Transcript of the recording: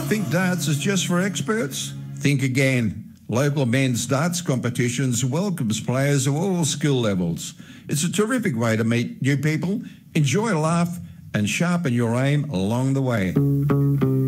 Think darts is just for experts? Think again. Local men's darts competitions welcomes players of all skill levels. It's a terrific way to meet new people, enjoy a laugh and sharpen your aim along the way.